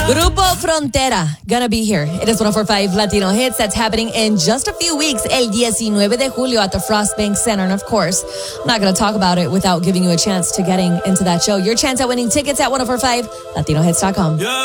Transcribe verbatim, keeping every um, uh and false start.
Grupo Frontera, gonna be here. It is one oh four point five Latino Hits. That's happening in just a few weeks, el diecinueve de julio at the Frost Bank Center. And of course, I'm not gonna talk about it without giving you a chance to getting into that show. Your chance at winning tickets at ten forty-five latino hits dot com. Yeah.